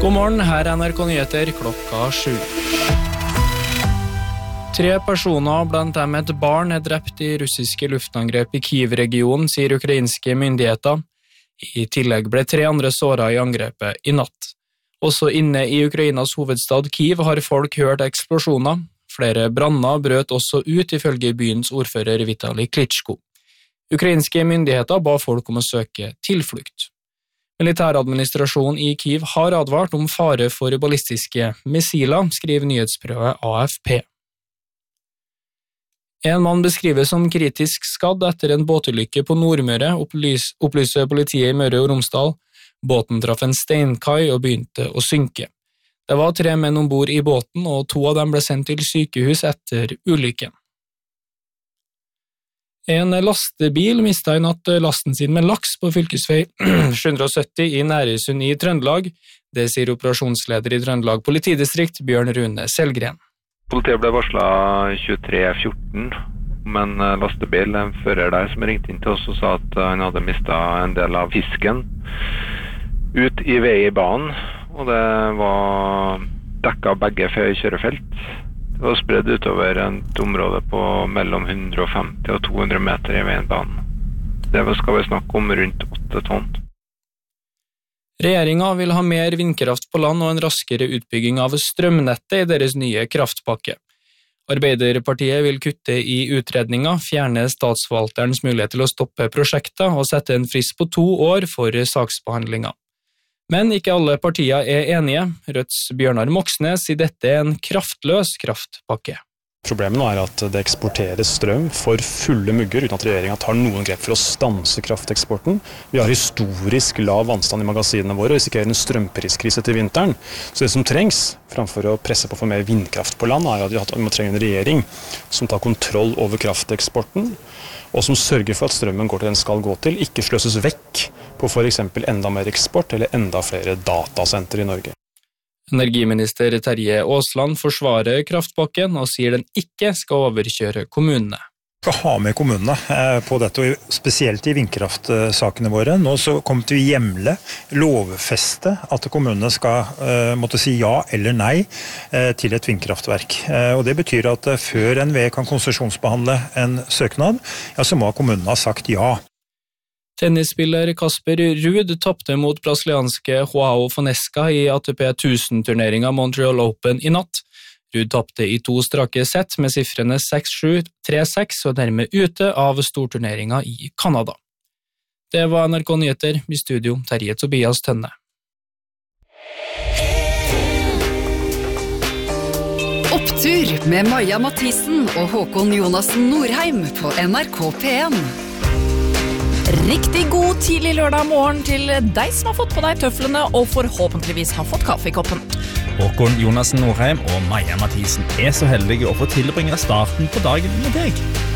God morgen, her er NRK Nyheter klokka 7. 3 personer, blant dem et barn, er drept i russiske luftangrep i Kiev-regionen, sier ukrainske myndigheter. I tillegg ble 3 andre såret i angrepet i natt. Også inne i Ukrainas hovedstad Kiev har folk hørt eksplosjoner. Flere branner brøt også ut ifølge byens ordfører Vitali Klitschko. Ukrainske myndigheter ba folk om å søke tilflukt. Militæradministrasjonen i Kiev har advart om fare for ballistiske missiler, skriver nyhetsbyrået AFP. En mann beskrives som kritisk skadd etter en båtulykke på Nordmøre, opplyser politiet i Møre og Romsdal. Båten traff en steinkai og begynte å synke. Det var 3 menn ombord i båten, og 2 av dem ble sendt til sykehus etter ulykken. En lastebil mistet i natt lasten sin med laks på fylkesvei 770 i Næresund i Trøndelag. Det sier operasjonsleder i Trøndelag politidistrikt, Bjørn Rune Selgren. Politiet ble varslet 23.14 om en lastebil, en fører der som ringte inn til oss og sa at han hadde mistet en del av fisken ut i vei i banen, og det var dekket begge kjørefelt. Det var spredd utover et område på mellom 150 og 200 meter i veibanen. Det skal vi snakke om rundt 8 tonn. Regjeringen vil ha mer vindkraft på land og en raskere utbygging av strømnettet i deres nye kraftpakke. Arbeiderpartiet vil kutte i utredninger, fjerne statsforvalterens mulighet til å stoppe prosjekter og sette en frist på 2 år for saksbehandlingen. Men ikke alle partier er enige. Rødts Bjørnar Moxnes sier dette er en kraftløs kraftpakke. Problemet nå er at det eksporteres strøm for fulle mugger uten at regjeringen tar noen grep for å stanse krafteksporten. Vi har historisk lav vannstand i magasinene våre og risikerer en strømpriskrise til vinteren. Så det som trengs, framfor å presse på for mer vindkraft på land, er at vi må trenge en regjering som tar kontroll over krafteksporten, og som sørger for at strømmen går til den skal gå til, ikke sløses vekk på for eksempel enda mer eksport eller enda flere datasenter i Norge. Energiminister Terje Aasland forsvarer kraftpakken og sier den ikke skal overkjøre kommunene. Vi skal ha med kommunene på dette, og spesielt i vindkraftsakene våre. Nå så kommer vi hjemle, lovfeste at kommunene skal måtte si ja eller nei til et vindkraftverk. Og det betyr at før NVE kan konsesjonsbehandle en søknad, ja, så må kommunene ha sagt ja. Tennisspiller Casper Ruud tappte mot brasilianske Joao Fonseca i ATP 1000-turneringen Montreal Open i natt. Ruud tappte i 2 strake sett med sifrene 6-7, 3-6 og dermed ute av storturneringen i Kanada. Det var NRK Nyheter, i studio Terje Tobias Tønne. Opptur med Maja Mathisen og Håkon Jonassen Norheim på NRK P1. Riktig god tidlig lørdag morgen til deg som har fått på deg tøflene og forhåpentligvis har fått kaffe i koppen. Håkon Jonassen Norheim og Maja Mathisen er så heldige å få tilbringe starten på dagen med deg.